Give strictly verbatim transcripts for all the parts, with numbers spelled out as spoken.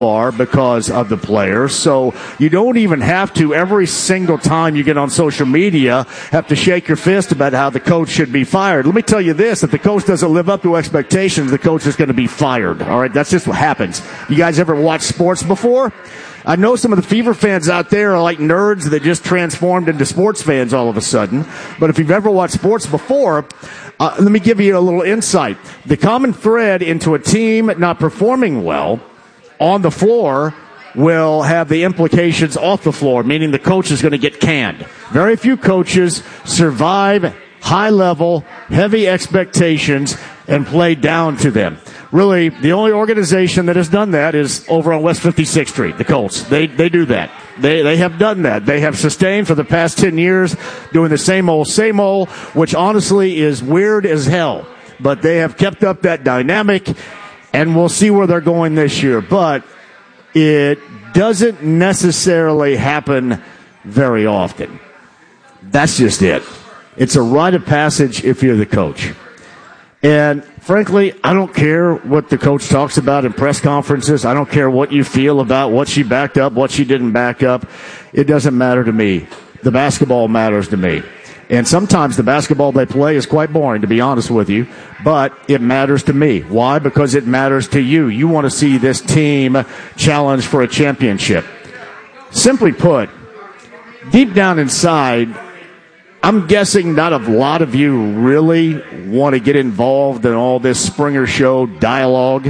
are because of the players. So you don't even have to, every single time you get on social media, have to shake your fist about how the coach should be fired. Let me tell you this, if the coach doesn't live up to expectations, the coach is going to be fired. All right, that's just what happens. You guys ever watched sports before? I know some of the Fever fans out there are like nerds that just transformed into sports fans all of a sudden. But if you've ever watched sports before, uh, let me give you a little insight. The common thread into a team not performing well on the floor will have the implications off the floor, meaning the coach is going to get canned. Very few coaches survive high-level, heavy expectations and play down to them. Really, the only organization that has done that is over on West fifty-sixth Street, the Colts. They they do that. They they have done that. They have sustained for the past ten years doing the same old, same old, which honestly is weird as hell. But they have kept up that dynamic, and we'll see where they're going this year. But it doesn't necessarily happen very often. That's just it. It's a rite of passage if you're the coach. And frankly, I don't care what the coach talks about in press conferences. I don't care what you feel about what she backed up, what she didn't back up. It doesn't matter to me. The basketball matters to me. And sometimes the basketball they play is quite boring, to be honest with you, but it matters to me. Why? Because it matters to you. You want to see this team challenge for a championship. Simply put, deep down inside, I'm guessing not a lot of you really want to get involved in all this Springer Show dialogue.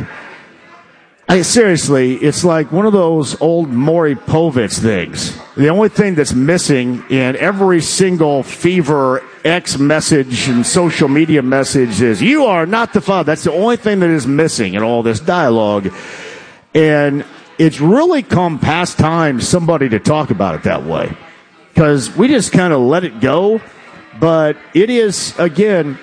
I, seriously, it's like one of those old Maury Povich things. The only thing that's missing in every single Fever X message and social media message is, you are not the father. That's the only thing that is missing in all this dialogue. And it's really come past time somebody to talk about it that way. Because we just kind of let it go. But it is, again,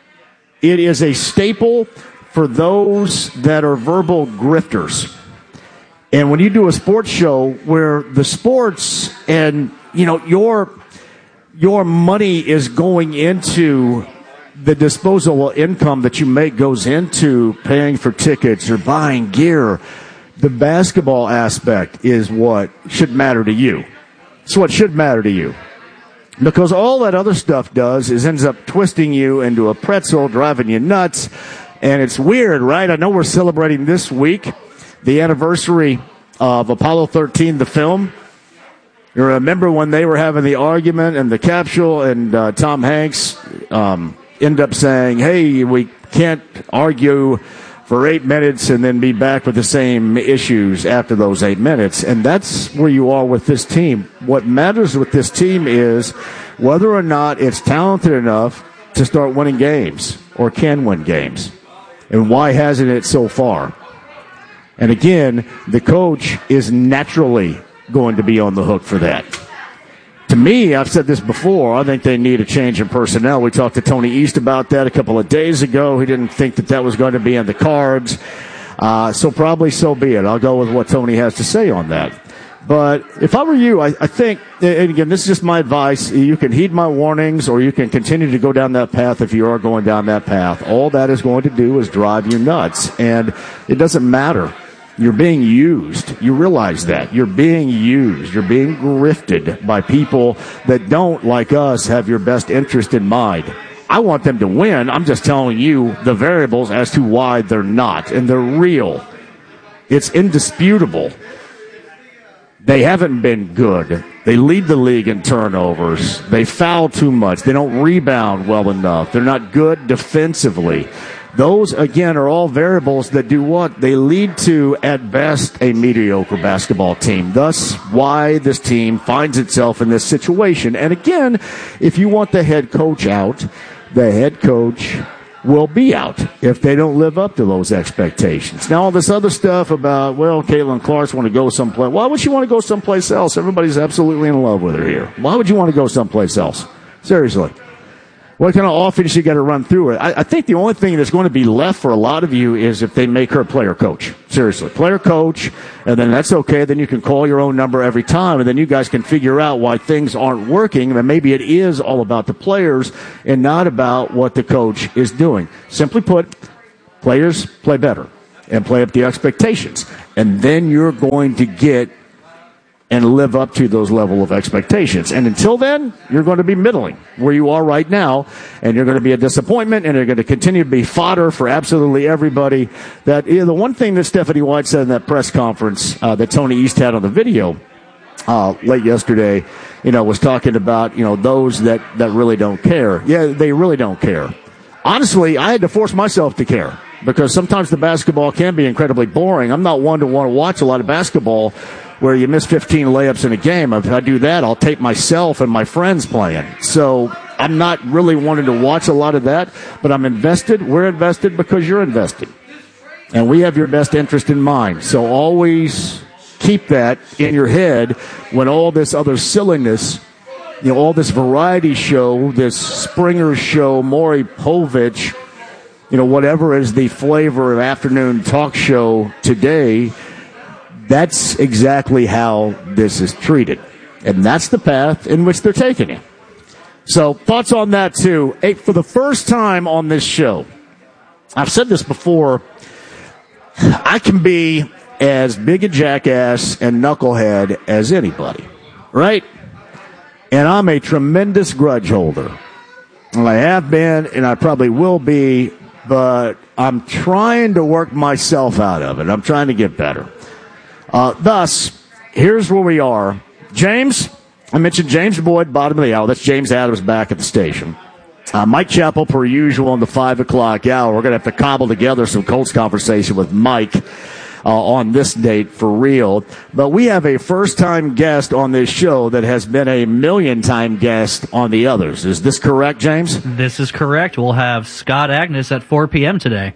it is a staple for those that are verbal grifters. And when you do a sports show where the sports and, you know, your your money is going into the disposable income that you make goes into paying for tickets or buying gear, the basketball aspect is what should matter to you. It's what should matter to you. Because all that other stuff does is ends up twisting you into a pretzel, driving you nuts. And it's weird, right? I know we're celebrating this week the anniversary of Apollo thirteen, the film. You remember when they were having the argument in the capsule and uh, Tom Hanks um, ended up saying, hey, we can't argue for eight minutes and then be back with the same issues after those eight minutes. And that's where you are with this team. What matters with this team is whether or not it's talented enough to start winning games or can win games. And why hasn't it so far? And again, the coach is naturally going to be on the hook for that. To me, I've said this before, I think they need a change in personnel. We talked to Tony East about that a couple of days ago. He didn't think that that was going to be in the cards. Uh, so probably so be it. I'll go with what Tony has to say on that. But if I were you, I, I think, and again, this is just my advice, you can heed my warnings or you can continue to go down that path if you are going down that path. All that is going to do is drive you nuts. And it doesn't matter. You're being used. You realize that. You're being used. You're being grifted by people that don't, like us, have your best interest in mind. I want them to win. I'm just telling you the variables as to why they're not. And they're real. It's indisputable. They haven't been good. They lead the league in turnovers. They foul too much. They don't rebound well enough. They're not good defensively. Those, again, are all variables that do what? They lead to, at best, a mediocre basketball team. Thus, why this team finds itself in this situation. And again, if you want the head coach out, the head coach will be out if they don't live up to those expectations. Now, all this other stuff about, well, Caitlin Clark's want to go someplace. Why would she want to go someplace else? Everybody's absolutely in love with her here. Why would you want to go someplace else? Seriously. What kind of offense you got to run through it? I, I think the only thing that's going to be left for a lot of you is if they make her player coach. Seriously, player coach, and then that's okay. Then you can call your own number every time, and then you guys can figure out why things aren't working. And maybe it is all about the players and not about what the coach is doing. Simply put, players play better. and play up the expectations. And then you're going to get and live up to those level of expectations. And until then, you're going to be middling where you are right now, and you're going to be a disappointment, and you're going to continue to be fodder for absolutely everybody. That you know, the one thing that Stephanie White said in that press conference uh, that Tony East had on the video uh, late yesterday, you know, was talking about, you know, those that, that really don't care. Yeah, they really don't care. Honestly, I had to force myself to care because sometimes the basketball can be incredibly boring. I'm not one to want to watch a lot of basketball where you miss fifteen layups in a game. If I do that, I'll tape myself and my friends playing. So I'm not really wanting to watch a lot of that, but I'm invested. We're invested because you're invested. And we have your best interest in mind. So always keep that in your head when all this other silliness, you know, all this variety show, this Springer show, Maury Povich, you know, whatever is the flavor of afternoon talk show today, that's exactly how this is treated. And that's the path in which they're taking it. So thoughts on that, too. Hey, for the first time on this show, I've said this before, I can be as big a jackass and knucklehead as anybody, right? And I'm a tremendous grudge holder. Well, I have been, and I probably will be, but I'm trying to work myself out of it. I'm trying to get better. Uh, thus, here's where we are. James, I mentioned James Boyd, bottom of the hour. That's James Adams back at the station. Uh, Mike Chappell, per usual, on the five o'clock hour. We're going to have to cobble together some Colts conversation with Mike uh, on this date for real. But we have a first-time guest on this show that has been a million-time guest on the others. Is this correct, James? This is correct. We'll have Scott Agnes at four p.m. today.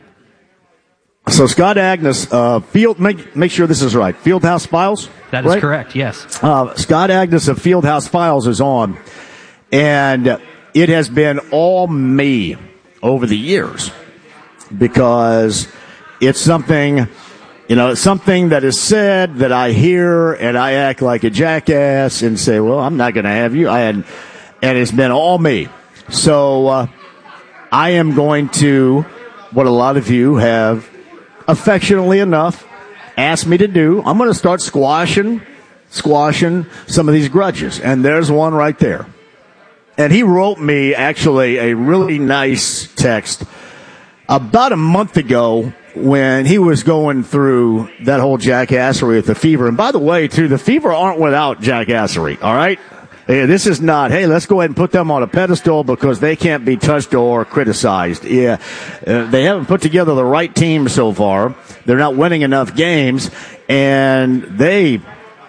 So Scott Agnes, uh, Field, make, make sure this is right. Fieldhouse Files? That is right? correct, yes. Uh, Scott Agnes of Fieldhouse Files is on. And it has been all me over the years because it's something, you know, it's something that is said that I hear and I act like a jackass and say, well, I'm not going to have you. I had, and it's been all me. So, uh, I am going to, what a lot of you have affectionately enough asked me to do, I'm going to start squashing, squashing some of these grudges. And there's one right there. And he wrote me actually a really nice text about a month ago when he was going through that whole jackassery with the Fever. And by the way, too, the Fever aren't without jackassery, all right? This is not, hey, let's go ahead and put them on a pedestal because they can't be touched or criticized. Yeah, uh, they haven't put together the right team so far. They're not winning enough games, and they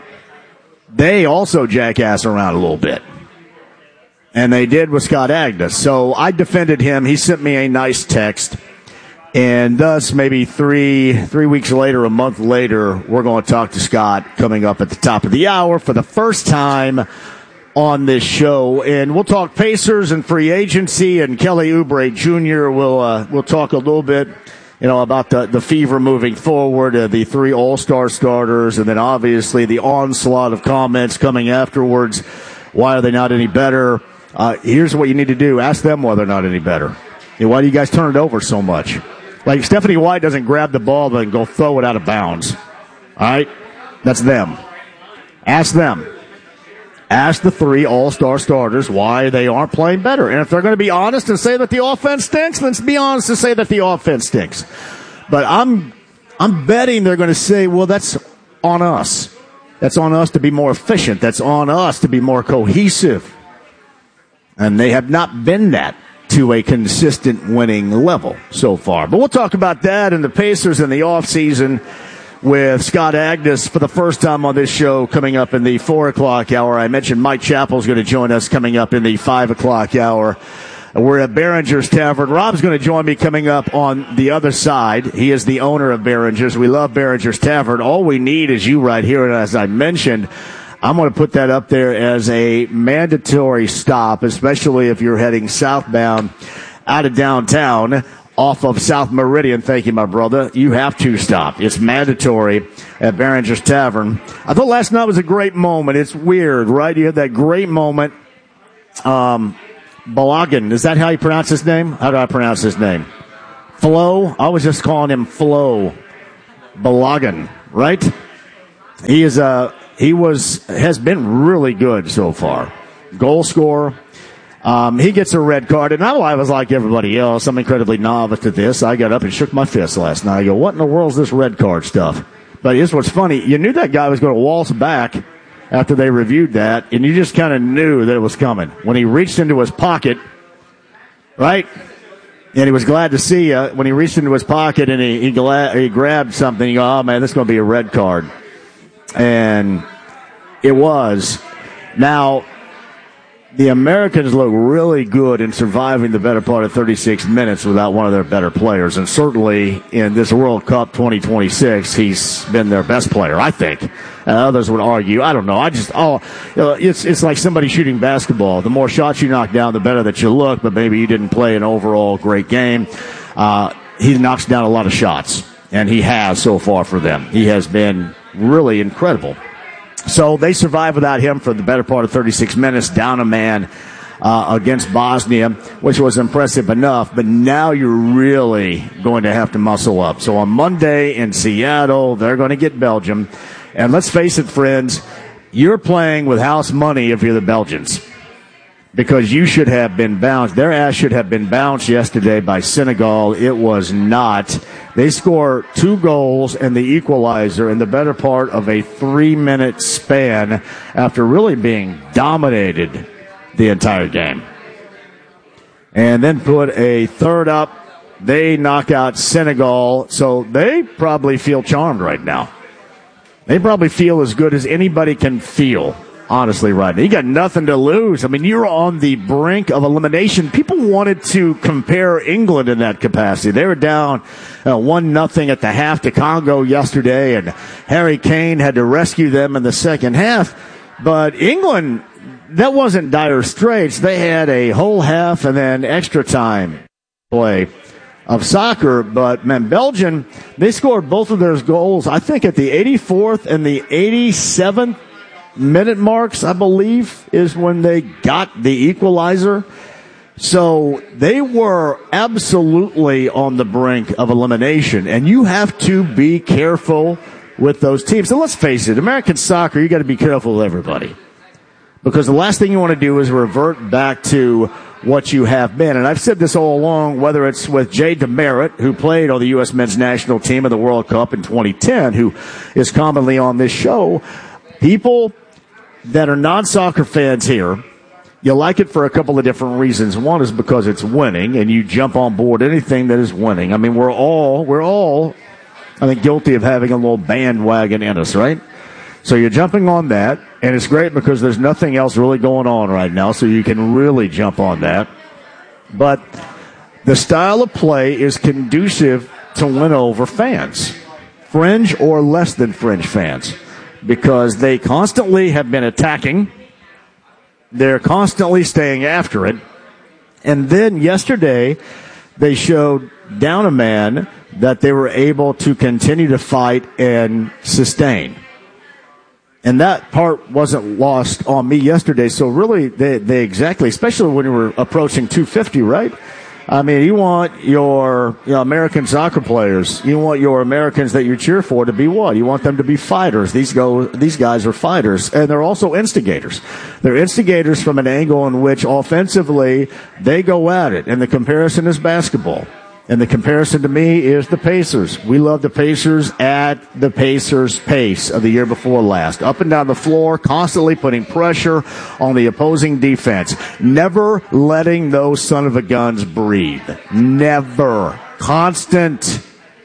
they also jackass around a little bit. And they did with Scott Agnes. So I defended him. He sent me a nice text. And thus, maybe three three weeks later, a month later, we're going to talk to Scott coming up at the top of the hour for the first time on this show. And we'll talk Pacers and free agency, and Kelly Oubre Junior We'll, uh, we'll talk a little bit, you know, about the, the Fever moving forward, uh, the three all-star starters, and then obviously the onslaught of comments coming afterwards. Why are they not any better? Uh, here's what you need to do. Ask them why they're not any better. You know, why do you guys turn it over so much? Like, Stephanie White doesn't grab the ball and go throw it out of bounds. All right? That's them. Ask them. Ask the three all-star starters why they aren't playing better. And if they're going to be honest and say that the offense stinks, then be honest and say that the offense stinks. But I'm I'm betting they're going to say, well, that's on us. That's on us to be more efficient. That's on us to be more cohesive. And they have not been that to a consistent winning level so far. But we'll talk about that and the Pacers in the offseason with Scott Agnes for the first time on this show coming up in the four o'clock hour. I mentioned Mike Chappell's going to join us coming up in the five o'clock hour. We're at Behringer's Tavern. Rob's going to join me coming up on the other side. He is the owner of Behringer's. We love Behringer's Tavern. All we need is you right here. And as I mentioned, I'm going to put that up there as a mandatory stop, especially if you're heading southbound out of downtown off of South Meridian. Thank you, my brother. You have to stop. It's mandatory at Behringer's Tavern. I thought last night was a great moment. It's weird, right? You had that great moment. Um, Balogun, is that how you pronounce his name? How do I pronounce his name? Flo? I was just calling him Flo Balogun, right? He is a he was has been really good so far. Goal scorer. Um, he gets a red card, and I was like everybody else. I'm incredibly novice to this. I got up and shook my fist last night. I go, what in the world is this red card stuff? But here's what's funny. You knew that guy was going to waltz back after they reviewed that, and you just kind of knew that it was coming. When he reached into his pocket, right? And he was glad to see you. When he reached into his pocket and he he, gla- he grabbed something, you go, oh, man, this is going to be a red card. And it was. Now, the Americans look really good in surviving the better part of thirty-six minutes without one of their better players. And certainly in this World Cup twenty twenty-six, he's been their best player, I think. Uh, others would argue. I don't know. I just, oh, you know, it's, it's like somebody shooting basketball. The more shots you knock down, the better that you look, but maybe you didn't play an overall great game. Uh, he knocks down a lot of shots, and he has so far for them. He has been really incredible. So they survived without him for the better part of thirty-six minutes, down a man uh, against Bosnia, which was impressive enough. But now you're really going to have to muscle up. So on Monday in Seattle, they're going to get Belgium. And let's face it, friends, you're playing with house money if you're the Belgians, because you should have been bounced. Their ass should have been bounced yesterday by Senegal. It was not. They score two goals and the equalizer in the better part of a three-minute span after really being dominated the entire game. And then put a third up. They knock out Senegal, so they probably feel charmed right now. They probably feel as good as anybody can feel. Honestly, right now, you got nothing to lose. I mean, you're on the brink of elimination. People wanted to compare England in that capacity. They were down uh, one nothing at the half to Congo yesterday, and Harry Kane had to rescue them in the second half. But England, that wasn't dire straits. They had a whole half and then extra time play of soccer. But, man, Belgium, they scored both of their goals, I think, at the eighty-fourth and the eighty-seventh minute marks, I believe, is when they got the equalizer. So they were absolutely on the brink of elimination, and you have to be careful with those teams. So let's face it, American soccer, you got to be careful with everybody, because the last thing you want to do is revert back to what you have been. And I've said this all along, whether it's with Jay DeMerit, who played on the U S men's national team in the World Cup in twenty ten, who is commonly on this show. People that are non-soccer fans here, you like it for a couple of different reasons. One is because it's winning, and you jump on board anything that is winning. I mean, we're all, we're all, I think, guilty of having a little bandwagon in us, right? So you're jumping on that, and it's great because there's nothing else really going on right now, so you can really jump on that. But the style of play is conducive to win over fans, fringe or less than fringe fans, because they constantly have been attacking. They're constantly staying after it. And then yesterday, they showed down a man that they were able to continue to fight and sustain. And that part wasn't lost on me yesterday. So really, they, they exactly, especially when we were approaching two fifty, right? I mean, you want your you know, American soccer players, you want your Americans that you cheer for to be what? You want them to be fighters. These go, these guys are fighters, and they're also instigators. They're instigators from an angle in which offensively they go at it, and the comparison is basketball. And the comparison to me is the Pacers. We love the Pacers at the Pacers' pace of the year before last. Up and down the floor, constantly putting pressure on the opposing defense. Never letting those son of a guns breathe. Never. Constant.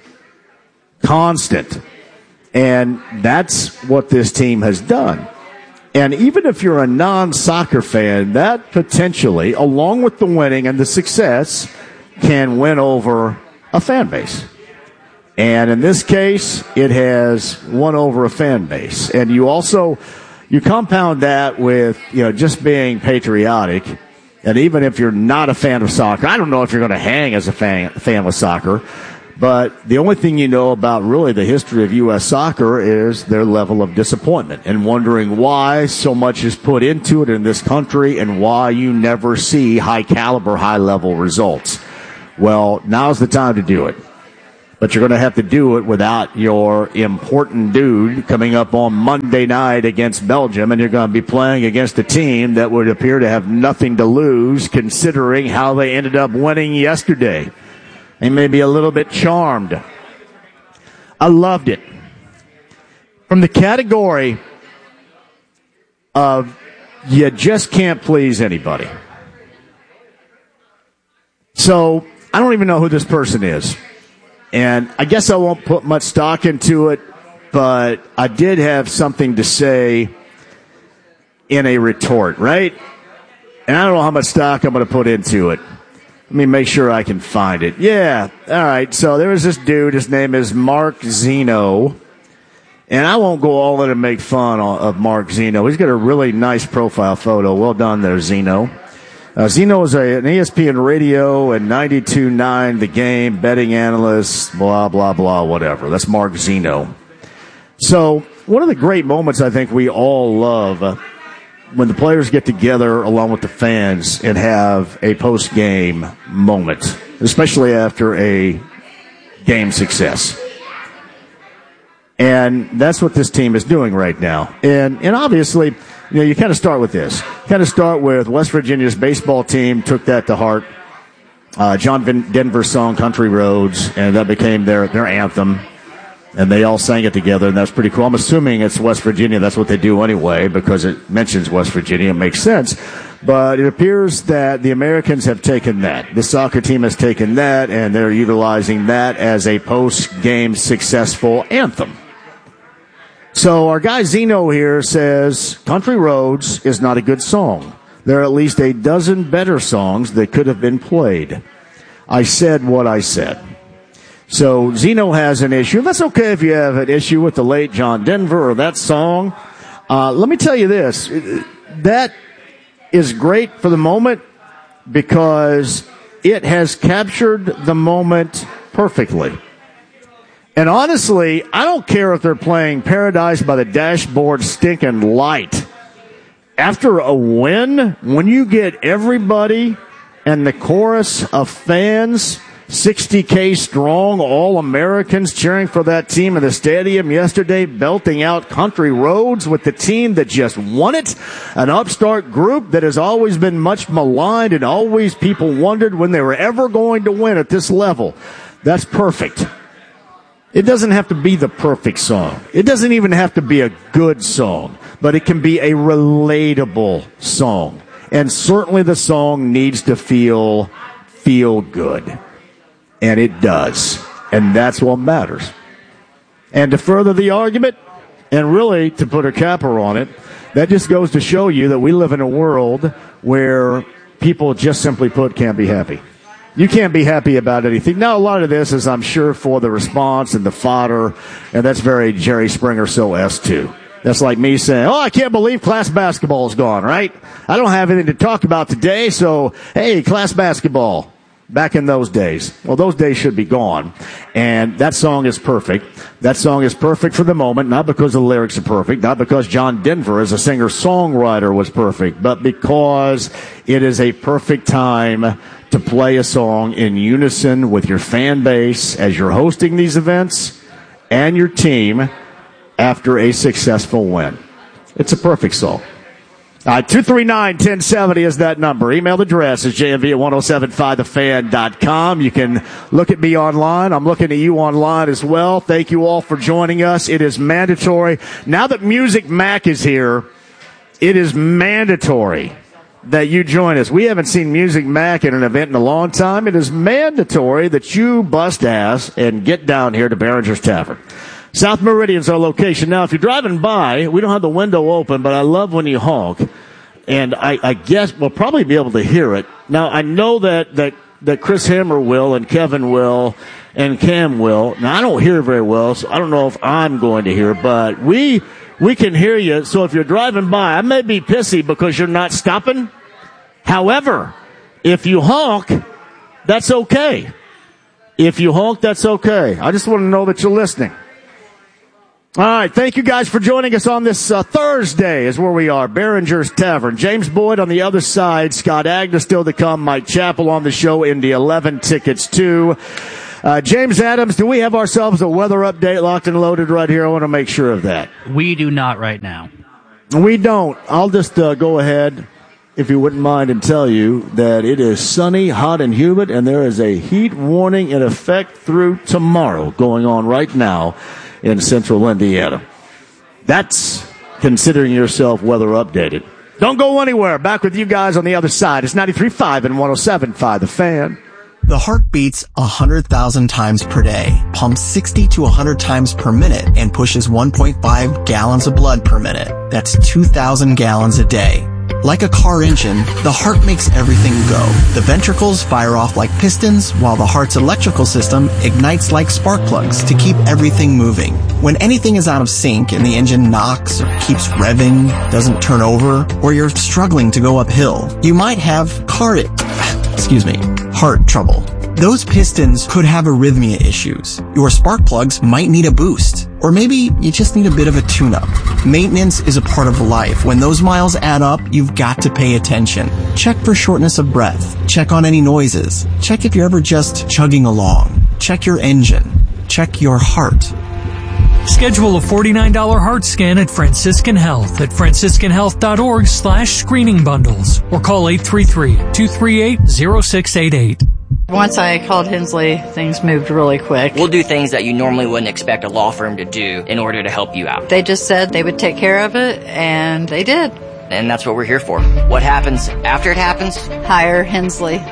Constant. And that's what this team has done. And even if you're a non-soccer fan, that potentially, along with the winning and the success, can win over a fan base. And in this case, it has won over a fan base. And you also, you compound that with, you know, just being patriotic. And even if you're not a fan of soccer, I don't know if you're going to hang as a fan, fan with soccer, but the only thing you know about really the history of U S soccer is their level of disappointment and wondering why so much is put into it in this country and why you never see high caliber, high level results. Well, now's the time to do it, But you're going to have to do it without your important dude coming up on Monday night against Belgium, and you're going to be playing against a team that would appear to have nothing to lose considering how they ended up winning yesterday. They may be a little bit charmed. I loved it. From the category of you just can't please anybody. So I don't even know who this person is. And I guess I won't put much stock into it, but I did have something to say in a retort, right? And I don't know how much stock I'm going to put into it. Let me make sure I can find it. Yeah, all right. So there was this dude. His name is Mark Zeno. And I won't go all in and make fun of Mark Zeno. He's got a really nice profile photo. Well done there, Zeno. Uh, Zeno is a, an E S P N radio and ninety-two point nine The Game, betting analyst, blah, blah, blah, whatever. That's Mark Zeno. So one of the great moments I think we all love uh, when the players get together along with the fans and have a post-game moment, especially after a game success. And that's what this team is doing right now. And and obviously, you know, you kind of start with this. Kind of start with West Virginia's baseball team took that to heart. Uh, John Denver's song, Country Roads, and that became their, their anthem. And they all sang it together, and that's pretty cool. I'm assuming it's West Virginia. That's what they do anyway, because it mentions West Virginia. It makes sense. But it appears that the Americans have taken that. The soccer team has taken that, and they're utilizing that as a post-game successful anthem. So our guy Zeno here says Country Roads is not a good song. There are at least a dozen better songs that could have been played. I said what I said. So Zeno has an issue. That's okay if you have an issue with the late John Denver or that song. Uh, let me tell you this. That is great for the moment because it has captured the moment perfectly. And honestly, I don't care if they're playing Paradise by the Dashboard Stinking Light. After a win, when you get everybody and the chorus of fans, sixty K strong, all Americans cheering for that team in the stadium yesterday, belting out Country Roads with the team that just won it, an upstart group that has always been much maligned and always people wondered when they were ever going to win at this level. That's perfect. It doesn't have to be the perfect song. It doesn't even have to be a good song, but it can be a relatable song. And certainly the song needs to feel, feel good. And it does. And that's what matters. And to further the argument, and really to put a capper on it, that just goes to show you that we live in a world where people just simply put can't be happy. You can't be happy about anything. Now, a lot of this is, I'm sure, for the response and the fodder, and that's very Jerry Springer so-esque too. That's like me saying, oh, I can't believe class basketball is gone, right? I don't have anything to talk about today, so, hey, class basketball. Back in those days. Well, those days should be gone. And that song is perfect. That song is perfect for the moment, not because the lyrics are perfect, not because John Denver as a singer-songwriter was perfect, but because it is a perfect time to play a song in unison with your fan base as you're hosting these events and your team after a successful win. It's a perfect song. All right, two three nine, one oh seven oh is that number. Email address is j m v at ten seventy-five the fan dot com. You can look at me online. I'm looking at you online as well. Thank you all for joining us. It is mandatory. Now that Music Mac is here, it is mandatory that you join us. We haven't seen Music Mac in an event in a long time. It is mandatory that you bust ass and get down here to Behringer's Tavern. South Meridian's our location. Now, if you're driving by, we don't have the window open, but I love when you honk. And I, I guess we'll probably be able to hear it. Now, I know that, that, that Chris Hammer will and Kevin will and Cam will. Now, I don't hear very well, so I don't know if I'm going to hear, but we, we can hear you. So if you're driving by, I may be pissy because you're not stopping. However, if you honk, that's okay. If you honk, that's okay. I just want to know that you're listening. All right, thank you guys for joining us on this uh, Thursday is where we are, Behringer's Tavern. James Boyd on the other side, Scott Agnew still to come, Mike Chappell on the show, Indy eleven tickets too. Uh, James Adams, do we have ourselves a weather update locked and loaded right here? I want to make sure of that. We do not right now. We don't. I'll just uh, go ahead, if you wouldn't mind, and tell you that it is sunny, hot, and humid, and there is a heat warning in effect through tomorrow going on right now in central Indiana. That's considering yourself weather updated. Don't go anywhere. Back with you guys on the other side. It's ninety-three point five and one oh seven point five The Fan. The heart beats one hundred thousand times per day, pumps sixty to one hundred times per minute, and pushes one point five gallons of blood per minute. That's two thousand gallons a day. Like a car engine, the heart makes everything go. The ventricles fire off like pistons, while the heart's electrical system ignites like spark plugs to keep everything moving. When anything is out of sync and the engine knocks or keeps revving, doesn't turn over, or you're struggling to go uphill, you might have car, excuse me, heart trouble. Those pistons could have arrhythmia issues. Your spark plugs might need a boost. Or maybe you just need a bit of a tune-up. Maintenance is a part of life. When those miles add up, you've got to pay attention. Check for shortness of breath. Check on any noises. Check if you're ever just chugging along. Check your engine. Check your heart. Schedule a forty-nine dollars heart scan at Franciscan Health at franciscan health dot org slash screening bundles or call eight three three, two three eight, zero six eight eight. Once I called Hensley, things moved really quick. We'll do things that you normally wouldn't expect a law firm to do in order to help you out. They just said they would take care of it, and they did. And that's what we're here for. What happens after it happens? Hire Hensley.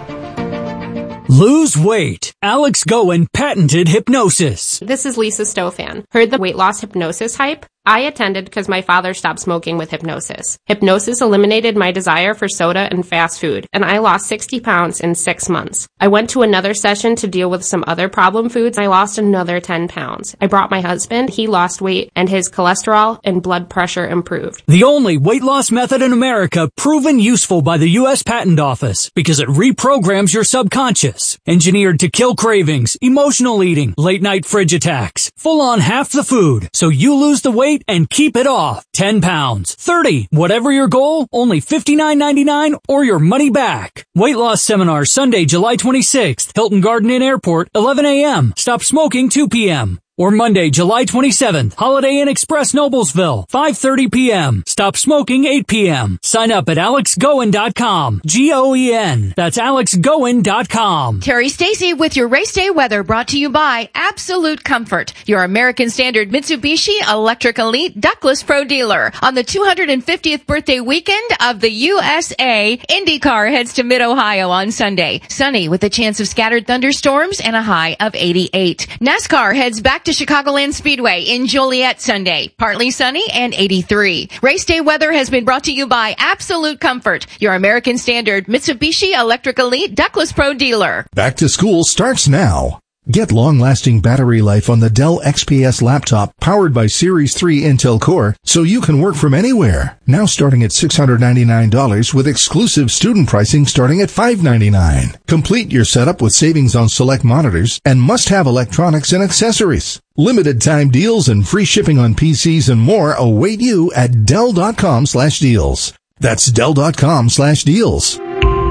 Lose weight. Alex Goen patented hypnosis. This is Lisa Stofan. Heard the weight loss hypnosis hype? I attended because my father stopped smoking with hypnosis. Hypnosis eliminated my desire for soda and fast food, and I lost sixty pounds in six months. I went to another session to deal with some other problem foods. I lost another ten pounds. I brought my husband. He lost weight, and his cholesterol and blood pressure improved. The only weight loss method in America proven useful by the U S Patent Office because it reprograms your subconscious. Engineered to kill cravings, emotional eating, late night fridge attacks, full on half the food, so you lose the weight and keep it off. ten pounds, thirty, whatever your goal, only fifty-nine ninety-nine or your money back. Weight loss seminar Sunday, July twenty-sixth, Hilton Garden Inn Airport, eleven a.m. Stop smoking two p.m. Or Monday, July twenty-seventh, Holiday Inn Express Noblesville, five thirty p.m. Stop smoking eight p.m. Sign up at alex goen dot com. G O E N. That's alex goen dot com. Terry Stacy with your race day weather brought to you by Absolute Comfort, your American Standard Mitsubishi Electric Elite Ductless Pro dealer. On the two hundred fiftieth birthday weekend of the U S A, IndyCar heads to Mid-Ohio on Sunday. Sunny with a chance of scattered thunderstorms and a high of eighty-eight. NASCAR heads back to Chicagoland Speedway in Joliet Sunday. Partly sunny and eighty-three. Race day weather has been brought to you by Absolute Comfort, your American Standard Mitsubishi Electric Elite Ductless Pro dealer. Back to school starts now. Get long-lasting battery life on the Dell X P S laptop powered by Series three Intel Core so you can work from anywhere. Now starting at six hundred ninety-nine dollars with exclusive student pricing starting at five hundred ninety-nine dollars. Complete your setup with savings on select monitors and must-have electronics and accessories. Limited time deals and free shipping on P Cs and more await you at Dell dot com slash deals. That's Dell dot com slash deals.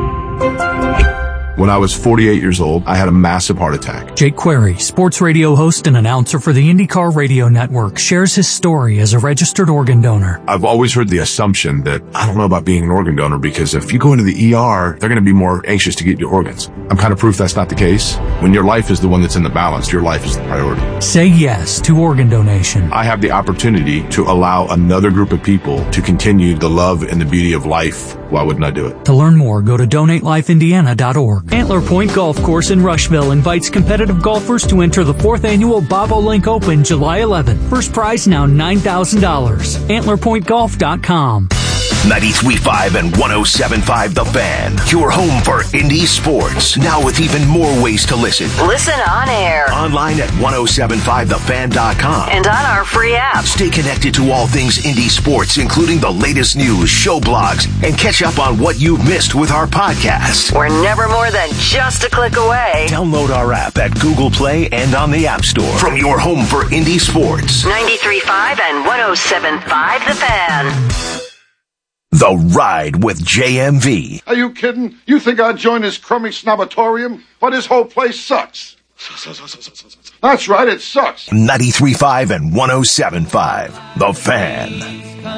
When I was forty-eight years old, I had a massive heart attack. Jake Query, sports radio host and announcer for the IndyCar Radio Network, shares his story as a registered organ donor. I've always heard the assumption that I don't know about being an organ donor because if you go into the E R, they're going to be more anxious to get your organs. I'm kind of proof that's not the case. When your life is the one that's in the balance, your life is the priority. Say yes to organ donation. I have the opportunity to allow another group of people to continue the love and the beauty of life. Why wouldn't I do it? To learn more, go to donate life indiana dot org. Antler Point Golf Course in Rushville invites competitive golfers to enter the fourth annual Bob O'Link Open July eleventh. First prize now nine thousand dollars. antler point golf dot com. ninety-three point five and one oh seven point five The Fan. Your home for Indy sports. Now with even more ways to listen. Listen on air. Online at ten seventy-five the fan dot com. And on our free app. Stay connected to all things Indy sports, including the latest news, show blogs, and catch up on what you've missed with our podcast. We're never more than just a click away. Download our app at Google Play and on the App Store. From your home for Indy sports. ninety-three point five and one oh seven point five The Fan. The Ride with J M V. Are you kidding? You think I'd join his crummy snobatorium? But his whole place sucks. That's right, it sucks. ninety-three point five and one oh seven point five. The Fan.